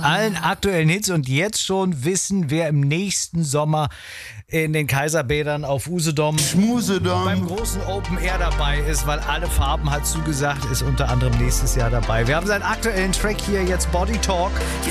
allen aktuellen Hits und jetzt schon wissen, wer im nächsten Sommer in den Kaiserbädern auf Usedom beim großen Open Air dabei ist, weil alle Farben hat zugesagt, ist unter anderem nächstes Jahr dabei. Wir haben seinen aktuellen Track hier jetzt, Body Talk.